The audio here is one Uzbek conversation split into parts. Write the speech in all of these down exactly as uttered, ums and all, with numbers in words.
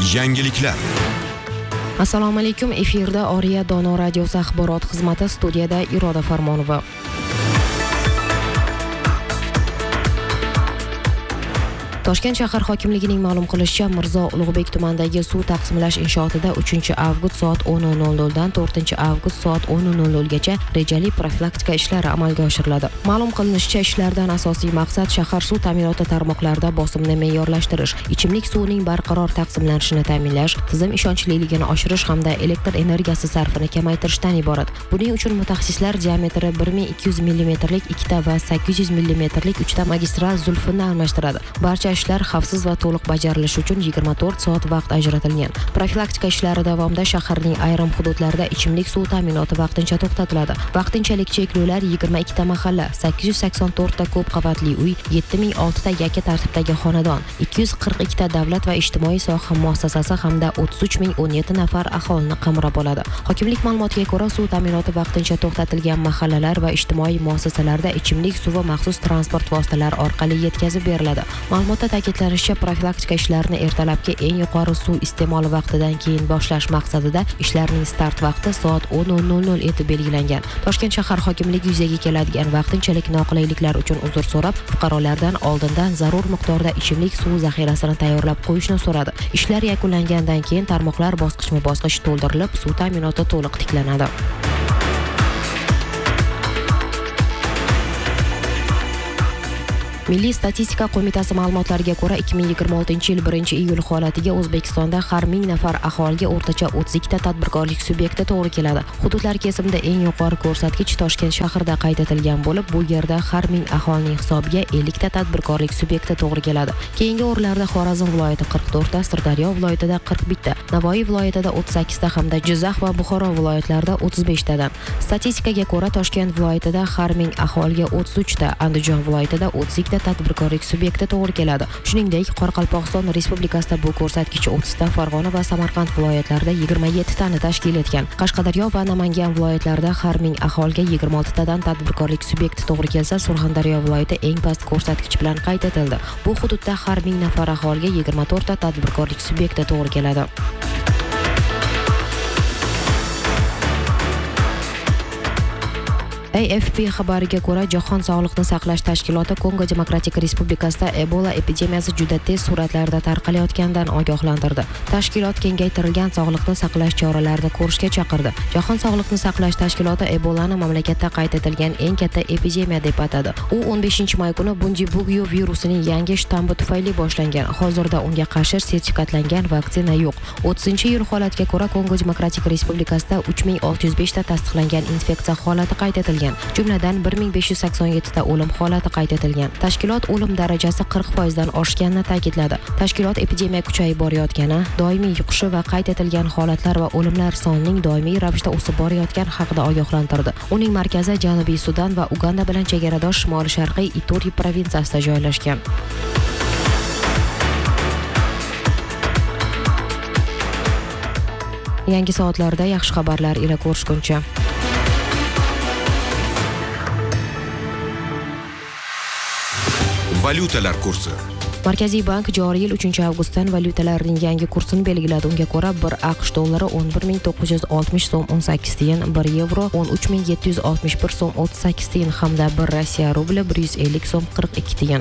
Yangiliklar. Assalomu alaykum. Efirda Oriya Dono radiosi axborot xizmati, studiyada Iroda Farmonova. Toshkent shahar hokimligining ma'lum qilishicha, Mirzo Ulug'bek tumanidagi suv taqsimlash inshootida uchinchi avgust soat o'n nol nol dan to'rtinchi avgust soat o'n nol nol gacha rejali profilaktika ishlari amalga oshiriladi. Ma'lum qilinishicha, ishlardan asosiy maqsad shahar suv ta'minoti tarmoqlarida bosimni me'yorlashtirish, ichimlik suvining barqaror taqsimlanishini ta'minlash, tizim ishonchliligini oshirish hamda elektr energiyasi sarfini kamaytirishdan iborat. Buning uchun mutaxassislar diametri bir ming ikki yuz millimetrlik ikkita va sakkiz yuz millimetrlik uchta magistral zulfinni almashtiradi. Barcha ishlar xavfsiz va to'liq bajarilishi uchun yigirma to'rt soat vaqt ajratilgan. Profilaktika ishlari davomida shaharning ayrim hududlarida ichimlik suv ta'minoti vaqtincha to'xtatiladi. Vaqtinchalik cheklovlar yigirma ikkita mahalla, sakkiz yuz sakson to'rt ta ko'p qavatli uy, yetti ming olti ta yakka tartibdagi xonadon, ikki yuz qirq ikkita davlat va ijtimoiy soha muassasasi hamda o'ttiz uch ming o'n yetti nafar aholini qamrab oladi. Hokimlik ma'lumotiga ko'ra, suv ta'minoti vaqtincha to'xtatilgan mahallalar va ijtimoiy muassasalarda ichimlik suvi maxsus transport vositalari orqali yetkazib beriladi. Ma'lumotda ta'kidlanishicha, profilaktika ishlarini ertalabki eng yuqori suv iste'moli vaqtidan keyin boshlash maqsadida ishlarning start vaqti soat o'n nol nol etib belgilangan. Toshkent shahar hokimligi yuzaga keladigan vaqtinchalik noqulayliklar uchun uzr so'rab, fuqarolardan oldindan zarur miqdorda ichimlik suvi zaxirasini tayyorlab qo'yishni so'radi. Ishlar yakunlangandan keyin tarmoqlar bosqichma-bosqich to'ldirilib, suv ta'minoti to'liq tiklanadi. Milliy statistika qo'mitasi ma'lumotlariga ko'ra, ikki ming yigirma oltinchi yil birinchi iyul holatiga O'zbekistonda har ming nafar aholiga o'rtacha o'ttiz ikkita tadbirkorlik subyekti to'g'ri keladi. Hududlar kesimida eng yuqori ko'rsatkich Toshkent shahrida qayd etilgan bo'lib, bu yerda har ming aholining hisobiga ellik ta tadbirkorlik subyekti to'g'ri keladi. Keyingi o'rinlarda Xorazm viloyati qirq to'rt ta, Sirdaryo viloyatida qirq bitta, Navoiy viloyatida o'ttiz sakkiz ta hamda Jizzax va Buxoro viloyatlarida o'ttiz besh tadan. Statistikaga ko'ra, Toshkent viloyatida har ming aholiga o'ttiz uch ta, Andijon viloyatida o'ttiz ikkita tadbirkorlik subyekti to'g'ri keladi. Shuningdek, Qoraqalpog'iston Respublikasida bu ko'rsatkich o'ttiz ta, Farg'ona va Samarqand viloyatlarida yigirma yetti tani tashkil etgan. Qashqadaryo va Namangan viloyatlarida har ming aholiga yigirma olti tadan tadbirkorlik subyekti to'g'ri kelsa, Surxondaryo viloyati eng past ko'rsatkich bilan qayd etildi. Bu hududda har ming nafar aholiga yigirma to'rt ta tadbirkorlik subyekti to'g'ri keladi. A F P xabariga ko'ra, Jahon sog'liqni saqlash tashkiloti Kongo Demokratik Respublikasida Ebola epidemiyasi juda tez sur'atlarda tarqalayotganidan ogohlantirdi. Tashkilot kengaytirilgan sog'liqni saqlash choralarini ko'rishga chaqirdi. Jahon sog'liqni saqlash tashkiloti Ebolani mamlakatda qayd etilgan eng katta epidemiya deb atadi. U o'n beshinchi may kuni Bundibugyo virusining yangi shtammi tufayli boshlangan. Hozirda unga qarshi sertifikatlangan vaksina yo'q. o'ttizinchi iyul holatiga ko'ra, Kongo Demokratik Respublikasida uch ming olti yuz besh ta tasdiqlangan infeksiya holati qayd etilgan. Jumladan bir ming besh yuz sakson yetti ta o'lim holati qayd etilgan. Tashkilot o'lim darajasi qirq foiz dan oshganini ta'kidladi. Tashkilot epidemiya kuchayib borayotgani, doimiy yuqishi va qayd etilgan holatlar va o'limlar sonining doimiy ravishda o'sib borayotgani haqida ogohlantirdi. Uning markazi Janubiy Sudan va Uganda bilan chegaradosh shimoli-sharqiy Ituri provinsiyasida joylashgan. Yangi soatlarda yaxshi xabarlar ila ko'rishguncha. Valyutalar kursi. Markaziy bank joriy yil uchinchi avgustdan valyutalarning yangi kursini belgiladi. Unga ko'ra, bir AQSh dollari o'n bir ming to'qqiz yuz oltmish so'm o'n sakkiz tiyin, bir yevro o'n uch ming yetti yuz oltmish bir so'm o'ttiz sakkiz tiyin hamda bir Rossiya rubli bir yuz ellik so'm qirq ikki tiyin.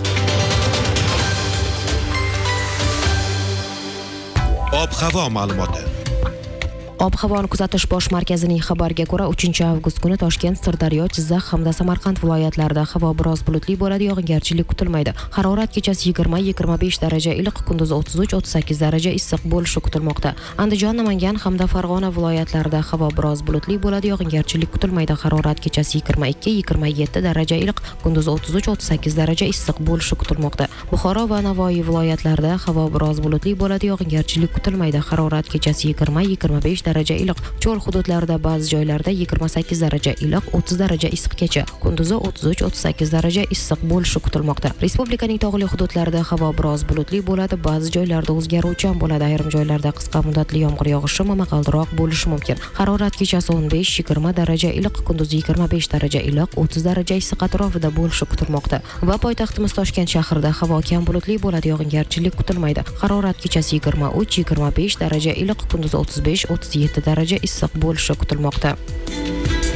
Ob-havo ma'lumoti. Ob-havoni kuzatish bosh markazining xabariga ko'ra, uchinchi avgust kuni Toshkent, Sirdaryo, Jizzax hamda Samarqand viloyatlarida havo biroz bulutli bo'ladi, yog'ingarchilik kutilmaydi. Harorat kechasi yigirma yigirma besh daraja iliq, kunduz o'ttiz uch o'ttiz sakkiz daraja issiq bo'lishi kutilmoqda. Andijon, Namangan hamda Farg'ona viloyatlarida havo biroz bulutli bo'ladi, yog'ingarchilik kutilmaydi. Harorat kechasi yigirma ikki yigirma yetti daraja iliq, kunduz o'ttiz uch o'ttiz sakkiz daraja issiq bo'lishi kutilmoqda. Buxoro va Navoiy viloyatlarida havo biroz bulutli bo'ladi, yog'ingarchilik kutilmaydi. Harorat kechasi yigirma yigirma besh daraja iliq. Cho'l hududlarida ba'zi joylarda yigirma sakkiz daraja iliq, o'ttiz daraja issiqgacha, kunduzi o'ttiz uch o'ttiz sakkiz daraja issiq bo'lishi kutilmoqda. Respublikaning tog'li hududlarida havo biroz bulutli bo'ladi, ba'zi joylarda o'zgaruvchan bo'ladi. Ayrim joylarda qisqa muddatli yomg'ir yog'ishi momaqaldiroq bo'lishi mumkin. Harorat kechasi o'n besh yigirma daraja iliq, kunduzi yigirma besh daraja iliq, o'ttiz daraja issiq atrofida bo'lishi kutilmoqda. Va poytaxtimiz Toshkent shahrida havo kam bulutli bo'ladi, yog'ingarchilik kutilmaydi. Harorat kechasi yigirma uch yigirma besh daraja iliq, kunduzi o'ttiz besh o'ttiz yetti daraja issiq bo'lishi kutilmoqda.